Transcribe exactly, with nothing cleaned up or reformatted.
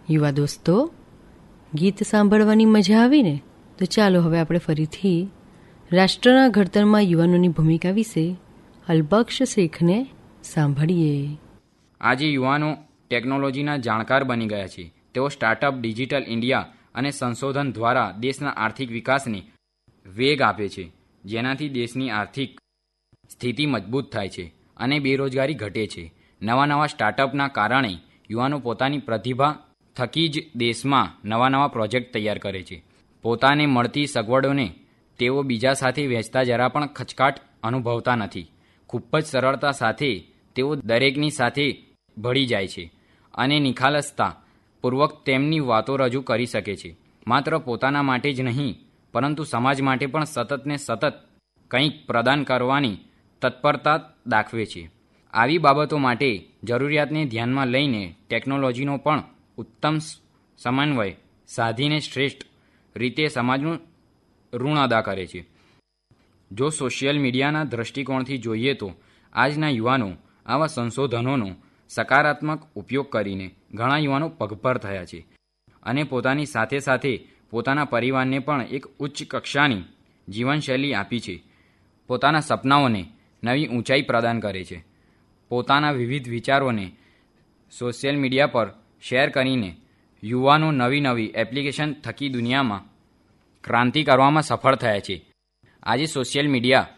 યુવા દોસ્તો, ગીત સાંભળવાની મજા આવી ને? તો ચાલો હવે આપણે ફરીથી રાષ્ટ્રના ઘડતરમાં યુવાનોની ભૂમિકા વિશે અલબક્ષ શેખને સાંભળીએ. આજે યુવાનો ટેકનોલોજીના જાણકાર બની ગયા છે. તેઓ સ્ટાર્ટઅપ, ડિજિટલ ઇન્ડિયા અને સંશોધન દ્વારા દેશના આર્થિક વિકાસને વેગ આપે છે, જેનાથી દેશની આર્થિક સ્થિતિ મજબૂત થાય છે અને બેરોજગારી ઘટે છે. નવા નવા સ્ટાર્ટઅપના કારણે યુવાનો પોતાની પ્રતિભા થકી જ દેશમાં નવા નવા પ્રોજેક્ટ તૈયાર કરે છે. પોતાને મળતી સગવડોને તેઓ બીજા સાથે વહેંચતા જરા પણ ખચકાટ અનુભવતા નથી. ખૂબ જ સરળતા સાથે તેઓ દરેકની સાથે ભળી જાય છે અને નિખાલસતા પૂર્વક તેમની વાતો રજૂ કરી શકે છે. માત્ર પોતાના માટે જ નહીં, પરંતુ સમાજ માટે પણ સતત ને સતત કંઈક પ્રદાન કરવાની તત્પરતા દાખવે છે. આવી બાબતો માટે જરૂરિયાતને ધ્યાનમાં લઈને ટેકનોલોજીનો પણ ઉત્તમ સમન્વય સાધીને શ્રેષ્ઠ રીતે સમાજનું ઋણ અદા કરે છે. જો સોશિયલ મીડિયાના દૃષ્ટિકોણથી જોઈએ તો આજના યુવાનો આવા સંશોધનોનો સકારાત્મક ઉપયોગ કરીને ઘણા યુવાનો પગભર થયા છે અને પોતાની સાથે સાથે પોતાના પરિવારને પણ એક ઉચ્ચ કક્ષાની જીવનશૈલી આપી છે. પોતાના સપનાઓને નવી ઊંચાઈ પ્રદાન કરે છે. પોતાના વિવિધ વિચારોને સોશિયલ મીડિયા પર શેર કરીને યુવાનો નવી નવી એપ્લિકેશન થકી દુનિયામાં ક્રાંતિ કરવામાં સફળ થયા છે. આજે સોશિયલ મીડિયા